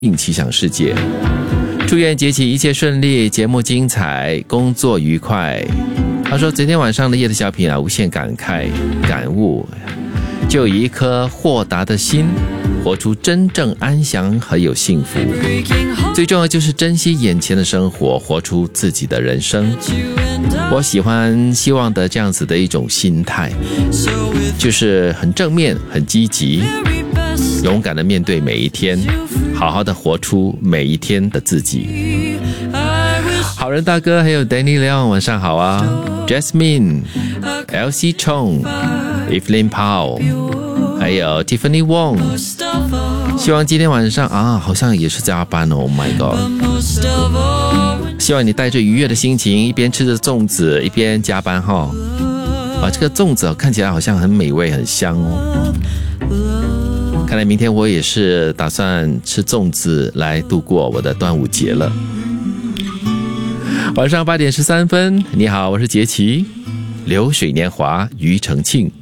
气象世界。祝愿杰奇一切顺利，节目精彩，工作愉快。他说昨天晚上的夜的小品无限感慨感悟，就有一颗豁达的心，活出真正安详和有幸福。最重要就是珍惜眼前的生活，活出自己的人生。我喜欢希望的这样子的一种心态，就是很正面很积极，勇敢的面对每一天，好好的活出每一天的自己。好人大哥还有 Danny Leon 晚上好啊， Jasmine Elsie Chong Evelyn Powell 还有 Tiffany Wong， 希望今天晚上好像也是加班哦 Oh my god， 希望你带着愉悦的心情，一边吃着粽子一边加班这个粽子看起来好像很美味很香哦。看来明天我也是打算吃粽子来度过我的端午节了。晚上8点13分，你好，我是杰奇。流水年华庾澄庆，